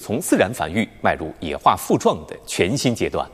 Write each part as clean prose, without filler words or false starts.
从自然繁育迈入野化复壮的全新阶段。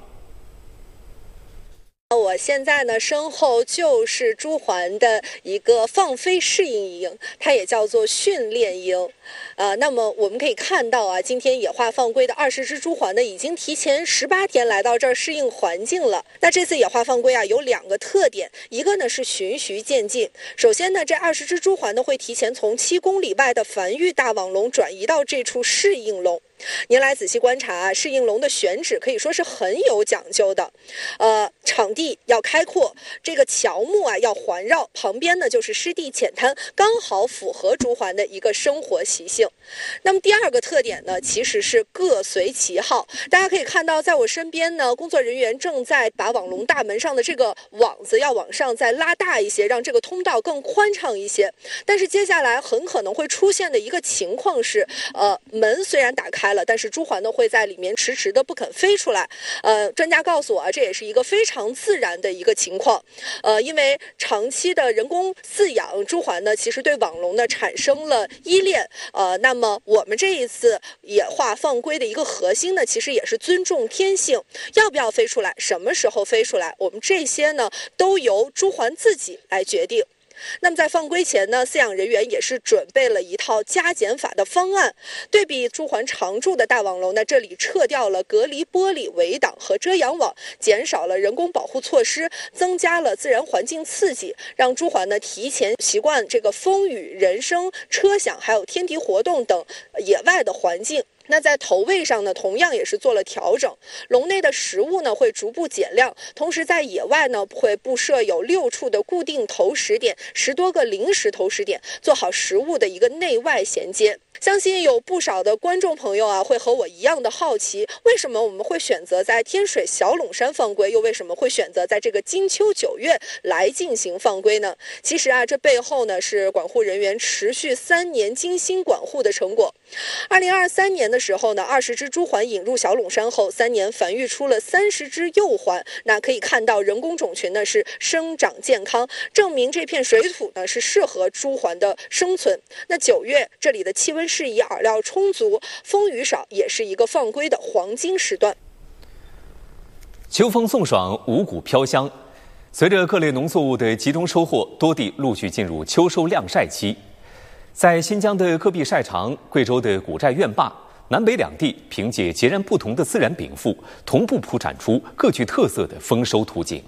我现在呢，身后就是朱鹮的一个放飞适应营，它也叫做训练营。那么我们可以看到啊，今天野化放归的20只朱鹮呢，已经提前18天来到这儿适应环境了。那这次野化放归啊，有2个特点，一个呢是循序渐进。首先呢，这20只朱鹮呢会提前从7公里外的繁育大网笼转移到这处适应笼。您来仔细观察啊，适应笼的选址可以说是很有讲究的，场地要开阔，这个乔木啊要环绕，旁边呢就是湿地浅滩，刚好符合朱鹮的一个生活习性。那么第2个特点呢，其实是各随其好。大家可以看到，在我身边呢，工作人员正在把网笼大门上的这个网子要往上再拉大一些，让这个通道更宽敞一些。但是接下来很可能会出现的一个情况是，门虽然打开了，但是朱鹮呢会在里面迟迟的不肯飞出来。专家告诉我啊，这也是一个非常自然的一个情况。因为长期的人工饲养，朱鹮呢其实对网笼呢产生了依恋。那么我们这一次野化放归的一个核心呢，其实也是尊重天性，要不要飞出来，什么时候飞出来，我们这些呢都由朱鹮自己来决定。那么在放归前呢，饲养人员也是准备了一套加减法的方案。对比朱鹮常住的大网笼呢，这里撤掉了隔离玻璃围挡和遮阳网，减少了人工保护措施，增加了自然环境刺激，让朱鹮呢提前习惯这个风雨、人声、车响还有天敌活动等野外的环境。那在投喂上呢，同样也是做了调整，笼内的食物呢会逐步减量，同时在野外呢会布设有6处的固定投食点，10多个临时投食点，做好食物的一个内外衔接。相信有不少的观众朋友啊，会和我一样的好奇，为什么我们会选择在天水小陇山放归，又为什么会选择在这个金秋9月来进行放归呢？其实啊，这背后呢是管护人员持续3年精心管护的成果。2023年的时候呢，20只朱鹮引入小陇山后，3年繁育出了30只幼鹮。那可以看到人工种群呢是生长健康，证明这片水土呢是适合朱鹮的生存。那9月这里的气温适宜，饵料充足，风雨少，也是一个放归的黄金时段。 秋风送爽，五谷飘香。随着各类农作物的集中收获，多地陆续进入秋收晾晒期。在新疆的戈壁晒场、贵州的古寨院坝，南北2地凭借截然不同的自然禀赋，同步铺展出各具特色的丰收图景。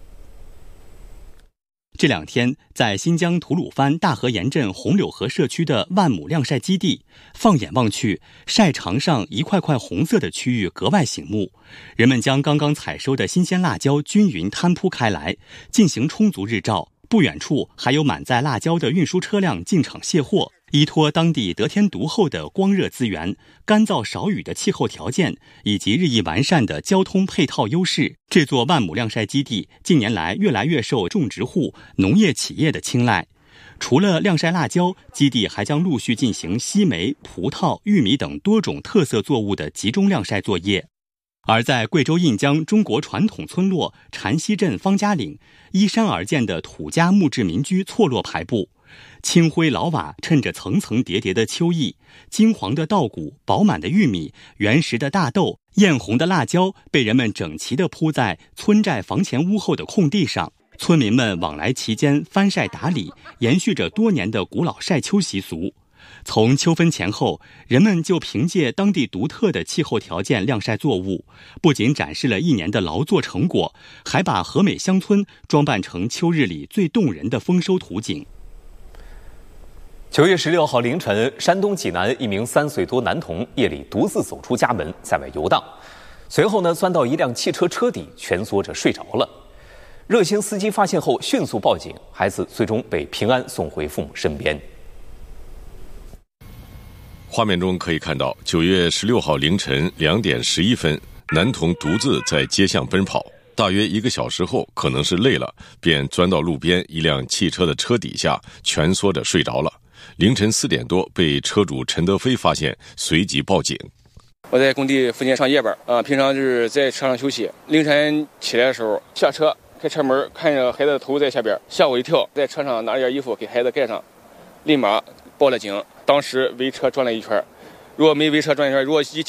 这2天，在新疆吐鲁番大河沿镇红柳河社区的万亩晾晒基地，放眼望去，晒场上一块块红色的区域格外醒目。人们将刚刚采收的新鲜辣椒均匀摊铺开来，进行充足日照。不远处还有满载辣椒的运输车辆进场卸货。依托当地得天独厚的光热资源、干燥少雨的气候条件以及日益完善的交通配套优势，这座万亩晾晒基地近年来越来越受种植户、农业企业的青睐。除了晾晒辣椒，基地还将陆续进行西梅、葡萄、玉米等多种特色作物的集中晾晒作业。而在贵州印江中国传统村落禅溪镇方家岭，依山而建的土家木质民居错落排布，青灰老瓦衬着层层叠叠的秋意，金黄的稻谷、饱满的玉米、原石的大豆、艳红的辣椒被人们整齐地铺在村寨房前屋后的空地上。村民们往来其间翻晒打理，延续着多年的古老晒秋习俗。从秋分前后，人们就凭借当地独特的气候条件晾晒作物，不仅展示了1年的劳作成果，还把和美乡村装扮成秋日里最动人的丰收图景。 9月16号凌晨，山东济南一名3岁多男童夜里独自走出家门，在外游荡，随后钻到一辆汽车车底，蜷缩着睡着了。热心司机发现后迅速报警，孩子最终被平安送回父母身边。 画面中可以看到，9月16号凌晨2点11分，男童独自在街巷奔跑，大约1个小时后，可能是累了，便钻到路边一辆汽车的车底下，蜷缩着睡着了。凌晨4点多，被车主陈德飞发现，随即报警。 我在工地附近上夜班平常就是在车上休息。凌晨起来的时候，下车开车门，看着孩子的头在下边，吓我一跳，在车上拿了件衣服给孩子盖上，立马报了警。当时围车转了一圈，如果没围车转一圈，如果一